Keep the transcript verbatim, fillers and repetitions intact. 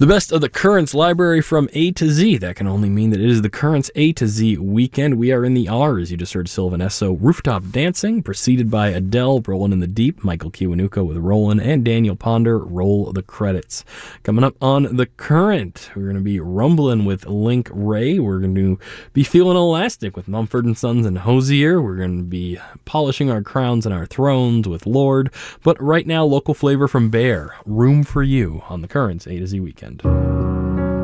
The best of the Currents library from A to Z. That can only mean that it is the Currents A to Z weekend. We are in the R's. You just heard Sylvan Esso, Rooftop Dancing, preceded by Adele, Rollin' in the Deep, Michael Kiwanuka with Rollin', and Daniel Ponder, Roll the Credits. Coming up on The Current, we're going to be rumbling with Link Wray. We're going to be feeling elastic with Mumford and Sons and Hosier. We're going to be polishing our crowns and our thrones with Lord. But right now, local flavor from Bear, Room for You on The Currents A to Z weekend.